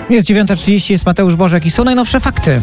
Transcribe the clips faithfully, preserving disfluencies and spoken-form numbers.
Jest dziewiąta trzydzieści, jest Mateusz Bożek i są najnowsze fakty.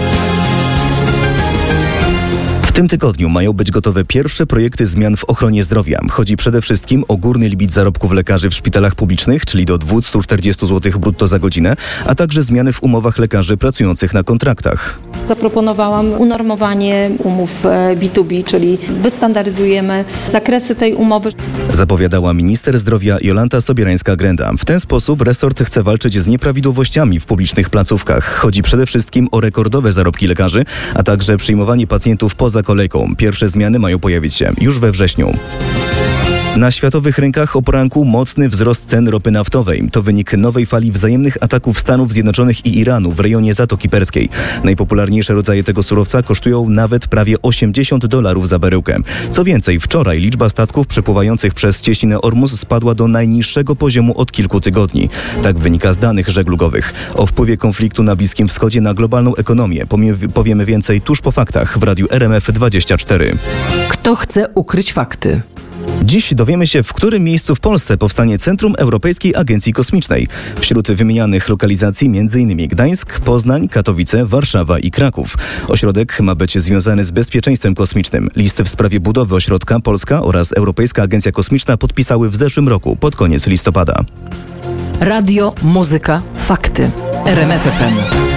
W tym tygodniu mają być gotowe pierwsze projekty zmian w ochronie zdrowia. Chodzi przede wszystkim o górny limit zarobków lekarzy w szpitalach publicznych, czyli do dwieście czterdzieści złotych brutto za godzinę, a także zmiany w umowach lekarzy pracujących na kontraktach. Zaproponowałam unormowanie umów B dwa B, czyli wystandaryzujemy zakresy tej umowy. Zapowiadała minister zdrowia Jolanta Sobierańska-Grenda. W ten sposób resort chce walczyć z nieprawidłowościami w publicznych placówkach. Chodzi przede wszystkim o rekordowe zarobki lekarzy, a także przyjmowanie pacjentów poza kolejką. Pierwsze zmiany mają pojawić się już we wrześniu. Na światowych rynkach o poranku mocny wzrost cen ropy naftowej. To wynik nowej fali wzajemnych ataków Stanów Zjednoczonych i Iranu w rejonie Zatoki Perskiej. Najpopularniejsze rodzaje tego surowca kosztują nawet prawie osiemdziesiąt dolarów za baryłkę. Co więcej, wczoraj liczba statków przepływających przez cieśninę Ormus spadła do najniższego poziomu od kilku tygodni. Tak wynika z danych żeglugowych. O wpływie konfliktu na Bliskim Wschodzie na globalną ekonomię powiemy więcej tuż po faktach w Radiu R M F dwadzieścia cztery. Kto chce ukryć fakty? Dziś dowiemy się, w którym miejscu w Polsce powstanie Centrum Europejskiej Agencji Kosmicznej. Wśród wymienianych lokalizacji m.in. Gdańsk, Poznań, Katowice, Warszawa i Kraków. Ośrodek ma być związany z bezpieczeństwem kosmicznym. List w sprawie budowy ośrodka Polska oraz Europejska Agencja Kosmiczna podpisały w zeszłym roku, pod koniec listopada. Radio, muzyka, fakty. R M F F M.